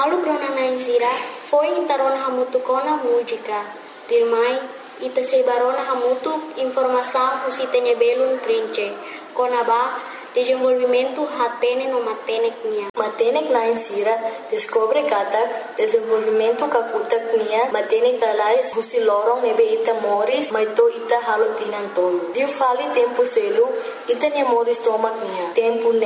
Malu krona naisira foi intarona hamutu kona música. Dirmai ita sebarona hamutu informação usitenya belum trinche. Kona ba desenvolvimento hatene no matenek nia. Matenek naisira descobre kata desenvolvimento kakutak nia matenek kalais husi lorong nebe ita moris maito ita halo tinan tolo. Diu fali tempo selu ita nia moris tomak nia. Tempo